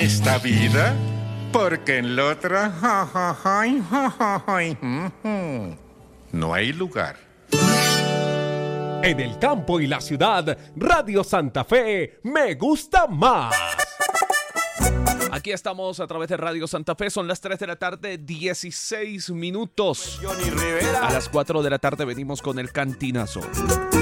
esta vida, porque en la otra no hay lugar. En el campo y la ciudad, Radio Santa Fe me gusta más. Aquí estamos a través de Radio Santa Fe, son las 3 de la tarde, 16 minutos. A las 4 de la tarde venimos con el cantinazo.